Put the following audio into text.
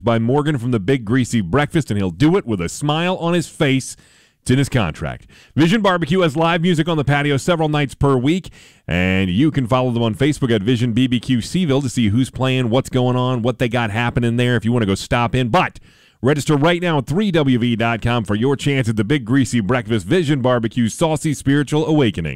by Morgan from the Big Greasy Breakfast, and he'll do it with a smile on his face. It's in his contract. Vision Barbecue has live music on the patio several nights per week, and you can follow them on Facebook at Vision BBQ Seaville to see who's playing, what's going on, what they got happening there if you want to go stop in. But register right now at 3wv.com for your chance at the Big Greasy Breakfast Vision Barbecue Saucy Spiritual Awakening.